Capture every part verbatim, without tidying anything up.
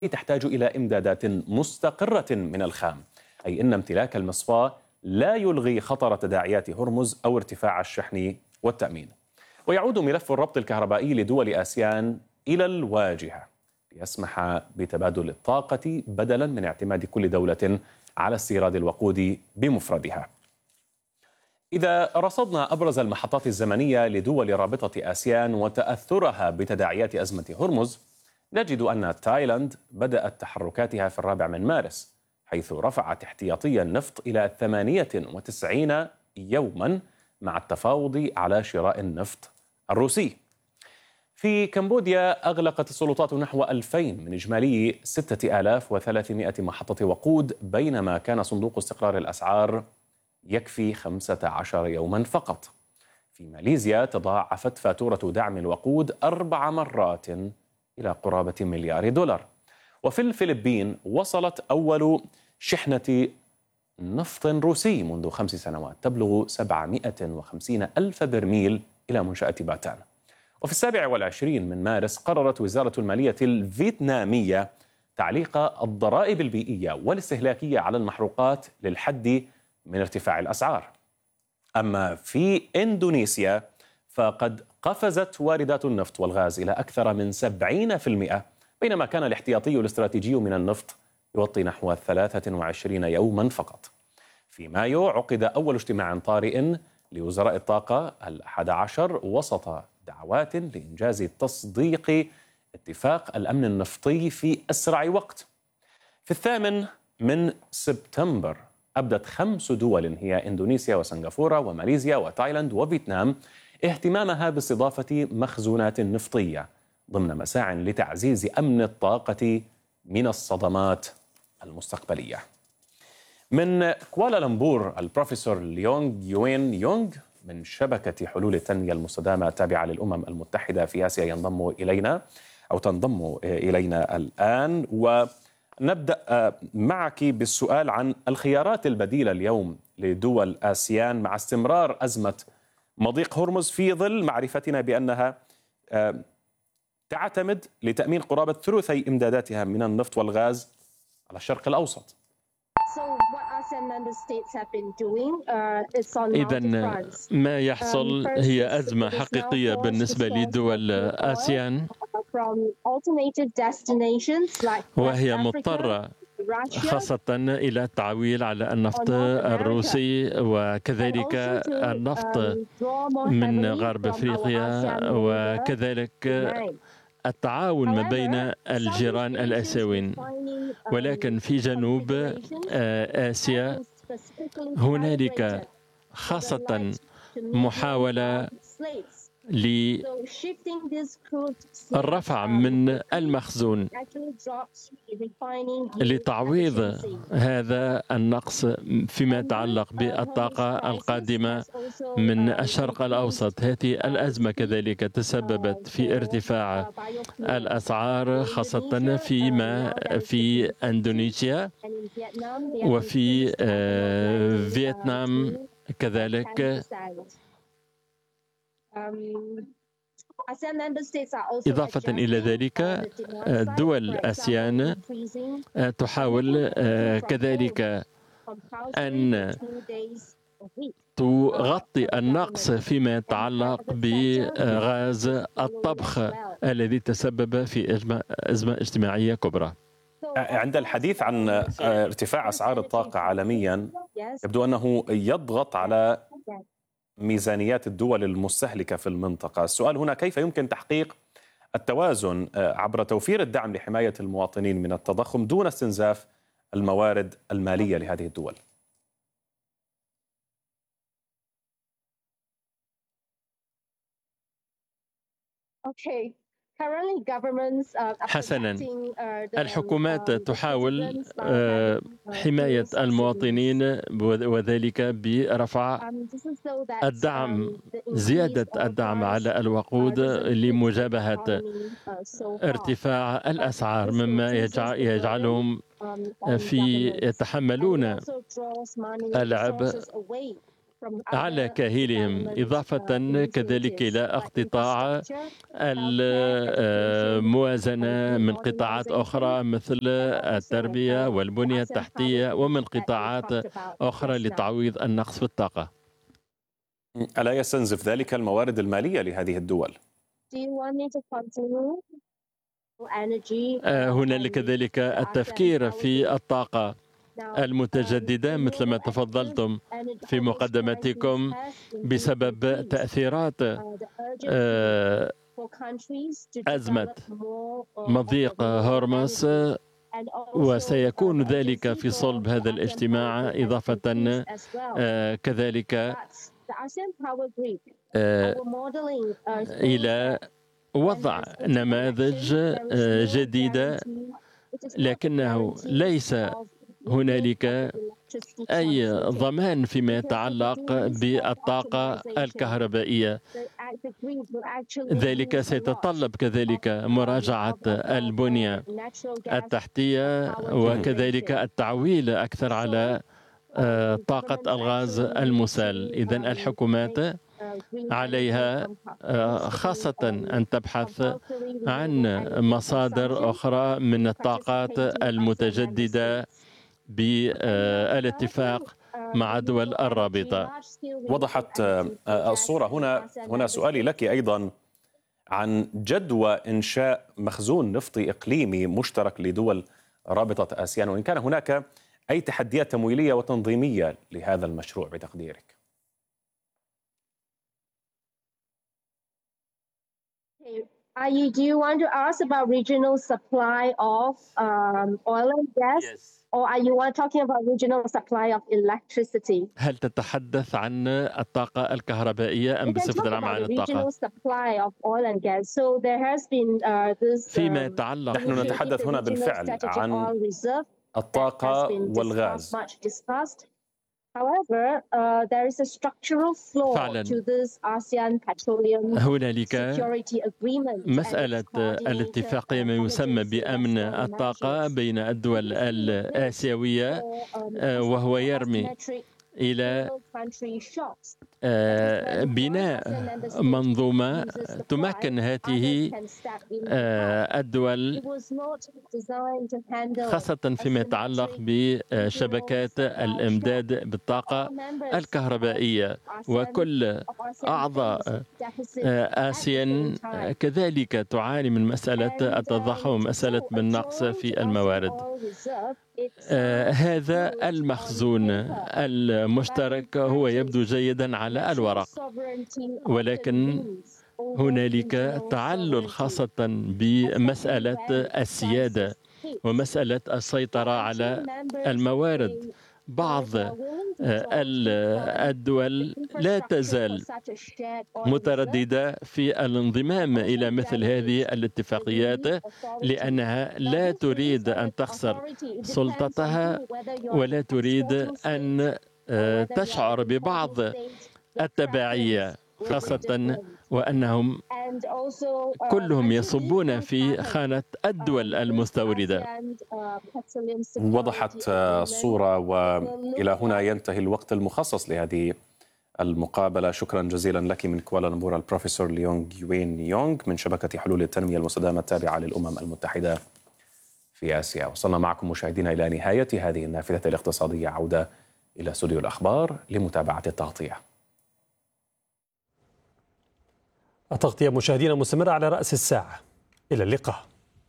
تحتاج إلى إمدادات مستقرة من الخام، أي أن امتلاك المصفاة لا يلغي خطر تداعيات هرمز أو ارتفاع الشحن والتأمين. ويعود ملف الربط الكهربائي لدول آسيان إلى الواجهة ليسمح بتبادل الطاقة بدلا من اعتماد كل دولة على استيراد الوقود بمفردها. إذا رصدنا أبرز المحطات الزمنية لدول رابطة آسيان وتأثرها بتداعيات أزمة هرمز، نجد أن تايلاند بدأت تحركاتها في الرابع من مارس، حيث رفعت احتياطي النفط إلى ثمانية وتسعين يوما مع التفاوض على شراء النفط الروسي. في كمبوديا أغلقت السلطات نحو ألفين من إجمالي ستة آلاف وثلاثمائة محطة وقود، بينما كان صندوق استقرار الأسعار يكفي خمسة عشر يوما فقط. في ماليزيا تضاعفت فاتورة دعم الوقود أربع مرات إلى قرابة مليار دولار. وفي الفلبين وصلت أول شحنة نفط روسي منذ خمس سنوات تبلغ سبعمائة وخمسين ألف برميل إلى منشأة باتان. وفي السابع والعشرين من مارس قررت وزارة المالية الفيتنامية تعليق الضرائب البيئية والاستهلاكية على المحروقات للحد من ارتفاع الأسعار. أما في إندونيسيا فقد قفزت واردات النفط والغاز إلى أكثر من سبعين بالمئة، بينما كان الاحتياطي الاستراتيجي من النفط يغطي نحو ثلاثة وعشرين يوما فقط. في مايو عقد أول اجتماع طارئ لوزراء الطاقة الأحد عشر وسط دعوات لإنجاز تصديق اتفاق الأمن النفطي في أسرع وقت. في الثامن من سبتمبر أبدت خمس دول هي إندونيسيا وسنغافورة وماليزيا وتايلاند وفيتنام اهتمامها باستضافة مخزونات نفطية ضمن مساع لتعزيز أمن الطاقة من الصدمات المستقبلية. من كوالالمبور البروفيسور ليونغ يوين يونغ من شبكة حلول التنمية المستدامة التابعة للأمم المتحدة في آسيا ينضم إلينا أو تنضم إلينا الآن، ونبدأ معك بالسؤال عن الخيارات البديلة اليوم لدول آسيان مع استمرار أزمة مضيق هرمز في ظل معرفتنا بأنها تعتمد لتأمين قرابة ثلثي إمداداتها من النفط والغاز على الشرق الأوسط. إذن ما يحصل هي أزمة حقيقية بالنسبة لدول آسيان، وهي مضطرة خاصة إلى التعويل على النفط الروسي وكذلك النفط من غرب أفريقيا، وكذلك التعاون ما بين الجيران الآسيويين. ولكن في جنوب آسيا هنالك خاصة محاولة للرفع من المخزون لتعويض هذا النقص فيما يتعلق بالطاقة القادمة من الشرق الأوسط. هذه الأزمة كذلك تسببت في ارتفاع الأسعار خاصة فيما في إندونيسيا وفي فيتنام كذلك. إضافة إلى ذلك دول آسيان تحاول كذلك أن تغطي النقص فيما يتعلق بغاز الطبخ الذي تسبب في أزمة اجتماعية كبرى. عند الحديث عن ارتفاع أسعار الطاقة عالميا يبدو أنه يضغط على ميزانيات الدول المستهلكة في المنطقة. السؤال هنا كيف يمكن تحقيق التوازن عبر توفير الدعم لحماية المواطنين من التضخم دون استنزاف الموارد المالية لهذه الدول؟ حسناً، الحكومات تحاول حماية المواطنين وذلك برفع الدعم، زيادة الدعم على الوقود لمجابهة ارتفاع الأسعار، مما يجعلهم في يتحملون العبء على كاهلهم، إضافة كذلك إلى اقتطاع الموازنة من قطاعات أخرى مثل التربية والبنية التحتية ومن قطاعات أخرى لتعويض النقص في الطاقة. ألا يستنزف ذلك الموارد المالية لهذه الدول؟ هنالك كذلك التفكير في الطاقة المتجددة مثل ما تفضلتم في مقدمتكم بسبب تأثيرات أزمة مضيق هرمز، وسيكون ذلك في صلب هذا الاجتماع، إضافة كذلك إلى وضع نماذج جديدة، لكنه ليس هنالك أي ضمان فيما يتعلق بالطاقة الكهربائية. ذلك سيتطلب كذلك مراجعة البنية التحتية وكذلك التعويل أكثر على طاقة الغاز المسال. إذن الحكومات عليها خاصة أن تبحث عن مصادر أخرى من الطاقات المتجددة بالاتفاق مع دول الرابطة. وضحت الصورة. هنا هنا سؤالي لك أيضا عن جدوى إنشاء مخزون نفطي إقليمي مشترك لدول رابطة آسيان، وإن كان هناك أي تحديات تمويلية وتنظيمية لهذا المشروع بتقديرك؟ Do you want to ask about regional supply of um, oil and gas? Yes. Or are you talking about regional supply of electricity? هل تتحدث عن الطاقة الكهربائية أم بصفة عامة عن الطاقة؟ فيما يتعلق، نحن نتحدث هنا بالفعل عن الطاقة والغاز. However, uh, there is a structural flaw to this ASEAN petroleum security agreement. مسألة الاتفاقية ما يسمى بأمن الطاقة بين الدول الآسيوية، وهو يرمي إلى بناء منظومة تمكن هذه الدول خاصة فيما يتعلق بشبكات الإمداد بالطاقة الكهربائية، وكل أعضاء آسيان كذلك تعاني من مسألة التضخم ومسألة النقص في الموارد. آه هذا المخزون المشترك هو يبدو جيدا على الورق، ولكن هنالك تعلل خاصة بمسألة السيادة ومسألة السيطرة على الموارد. بعض الدول لا تزال مترددة في الانضمام إلى مثل هذه الاتفاقيات لأنها لا تريد أن تخسر سلطتها ولا تريد أن تشعر ببعض التبعية، خاصة وأنهم كلهم يصبون في خانة الدول المستوردة. وضحت الصورة، وإلى هنا ينتهي الوقت المخصص لهذه المقابلة. شكرا جزيلا لك من كوالالمبور البروفيسور ليونغ يوين يونغ من شبكة حلول التنمية المستدامة التابعة للأمم المتحدة في آسيا. وصلنا معكم مشاهدينا إلى نهاية هذه النافذة الاقتصادية. عودة إلى استوديو الأخبار لمتابعة التغطية. التغطية مشاهدينا مستمرة على رأس الساعة. إلى اللقاء.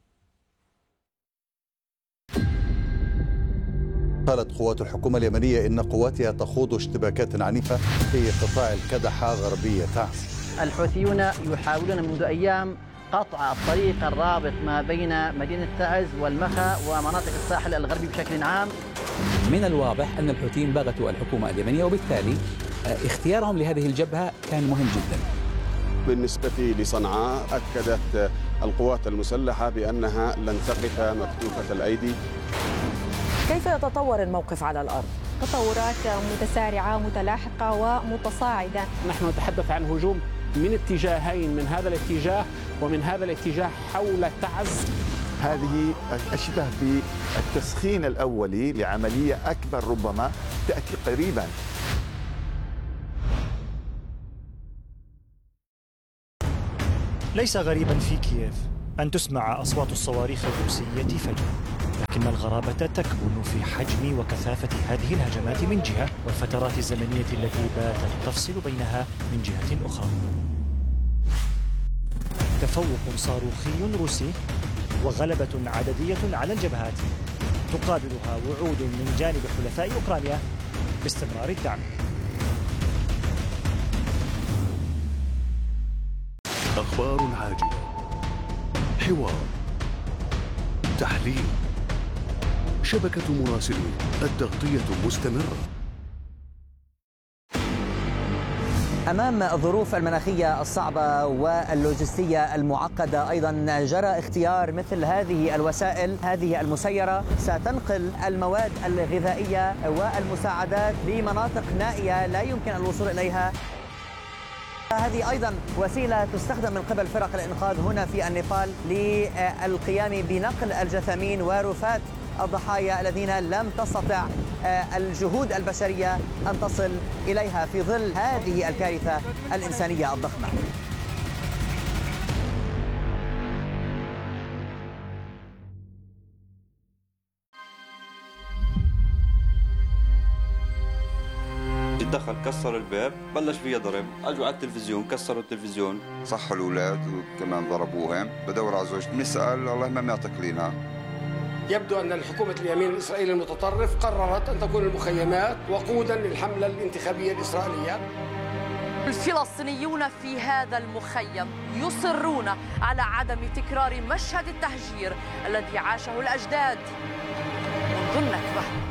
قالت قوات الحكومة اليمنية إن قواتها تخوض اشتباكات عنيفة في قطاع الكدحة غربية تعز. الحوثيون يحاولون منذ أيام قطع الطريق الرابط ما بين مدينة تعز والمخا ومناطق الساحل الغربي بشكل عام. من الواضح أن الحوثيين بغتوا الحكومة اليمنية، وبالتالي اختيارهم لهذه الجبهة كان مهم جدا. بالنسبة لصنعاء أكدت القوات المسلحة بأنها لن تقف مكتوفة الأيدي. كيف يتطور الموقف على الأرض؟ تطورات متسارعة متلاحقة ومتصاعدة. نحن نتحدث عن هجوم من اتجاهين، من هذا الاتجاه ومن هذا الاتجاه حول تعز. هذه أشبه بالتسخين الأولي لعملية أكبر ربما تأتي قريبا. ليس غريبا في كييف أن تسمع أصوات الصواريخ الروسية فجأة، لكن الغرابة تكمن في حجم وكثافة هذه الهجمات من جهة، والفترات الزمنية التي باتت تفصل بينها من جهة أخرى. تفوق صاروخي روسي وغلبة عددية على الجبهات تقابلها وعود من جانب حلفاء أوكرانيا باستمرار الدعم. أخبار عاجلة، حوار، تحليل، شبكة مراسلين، التغطية مستمرة. أمام الظروف المناخية الصعبة واللوجستية المعقدة أيضا جرى اختيار مثل هذه الوسائل، هذه المسيرة ستنقل المواد الغذائية والمساعدات لمناطق نائية لا يمكن الوصول إليها. هذه أيضا وسيلة تستخدم من قبل فرق الإنقاذ هنا في النيبال للقيام بنقل الجثامين ورفات الضحايا الذين لم تستطع الجهود البشرية أن تصل إليها في ظل هذه الكارثة الإنسانية الضخمة. دخل كسر الباب، بلش فيها ضرب، اجوا على التلفزيون كسروا التلفزيون، صحوا الاولاد وكمان ضربوهم. بدور على زوجتي بنسال الله ما معطيك لنا. يبدو ان الحكومه اليمين الاسرائيلي المتطرف قررت ان تكون المخيمات وقودا للحمله الانتخابيه الاسرائيليه. الفلسطينيون في هذا المخيم يصرون على عدم تكرار مشهد التهجير الذي عاشه الاجداد منذ النكبه.